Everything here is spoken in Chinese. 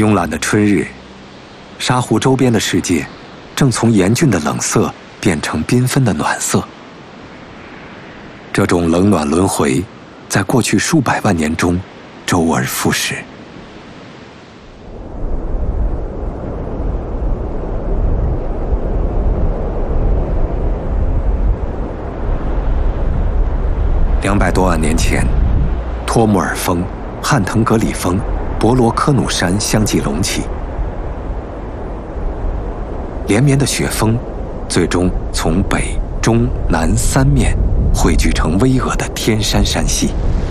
慵懒的春日，沙湖周边的世界正从严峻的冷色变成缤纷的暖色。这种冷暖轮回，在过去数百万年中周而复始。200多万年前，托木尔峰、汉腾格里峰、博罗科努山相继隆起，连绵的雪峰最终从北、中、南三面汇聚成巍峨的天山山系。